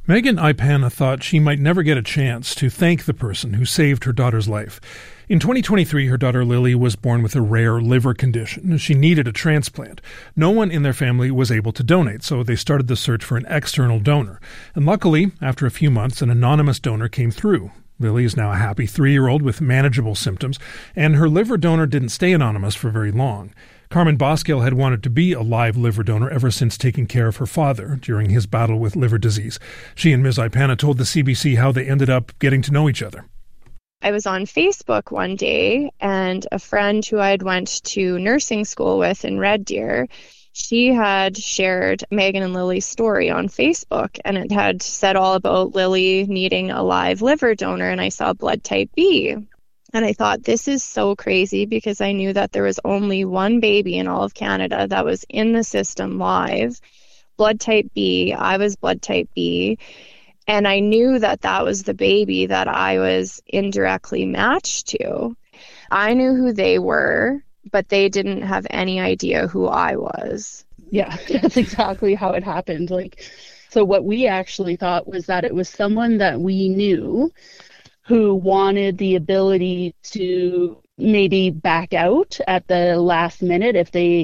Megan Ipana thought she might never get a chance to thank the person who saved her daughter's life. In 2023, her daughter Lily was born with a rare liver condition. She needed a transplant. No one in their family was able to donate, so they started the search for an external donor. And luckily, after a few months, an anonymous donor came through. Lily is now a happy 3-year-old with manageable symptoms, and her liver donor didn't stay anonymous for very long. Carmen Bosquel had wanted to be a live liver donor ever since taking care of her father during his battle with liver disease. She and Ms. Ipana told the CBC how they ended up getting to know each other. I was on Facebook one day, and a friend who I had went to nursing school with in Red Deer, she had shared Megan and Lily's story on Facebook, and it had said all about Lily needing a live liver donor, and I saw blood type B. And I thought, this is so crazy, because I knew that there was only one baby in all of Canada that was in the system live, blood type B. I was blood type B. And I knew that that was the baby that I was indirectly matched to. I knew who they were, but they didn't have any idea who I was. Yeah, that's exactly how it happened. So what we actually thought was that it was someone that we knew who wanted the ability to maybe back out at the last minute if they,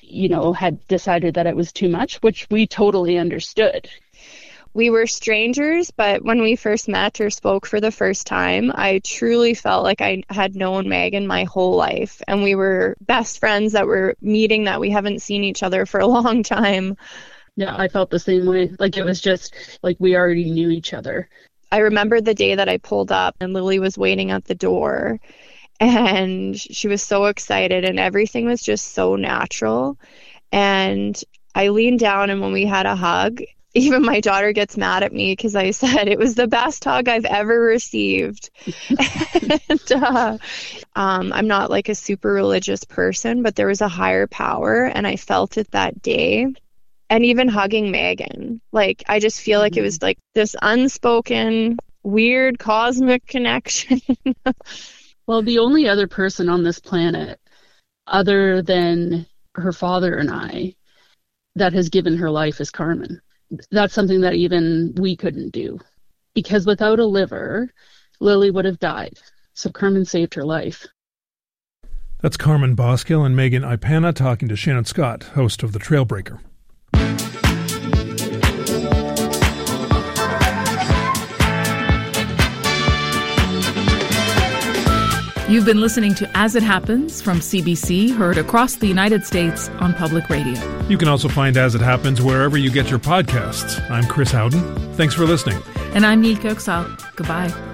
had decided that it was too much, which we totally understood. We were strangers, but when we first met or spoke for the first time, I truly felt like I had known Megan my whole life. And we were best friends that were meeting that we haven't seen each other for a long time. Yeah, I felt the same way. It was just like we already knew each other. I remember the day that I pulled up and Lily was waiting at the door, and she was so excited and everything was just so natural. And I leaned down, and when we had a hug, even my daughter gets mad at me because I said it was the best hug I've ever received. And I'm not a super religious person, but there was a higher power, and I felt it that day. And even hugging Megan, I just feel like it was this unspoken, weird cosmic connection. Well, the only other person on this planet, other than her father and I, that has given her life is Carmen. That's something that even we couldn't do. Because without a liver, Lily would have died. So Carmen saved her life. That's Carmen Bosquel and Megan Ipana talking to Shannon Scott, host of The Trailbreaker. You've been listening to As It Happens from CBC, heard across the United States on public radio. You can also find As It Happens wherever you get your podcasts. I'm Chris Howden. Thanks for listening. And I'm Nilka Oksal. Goodbye.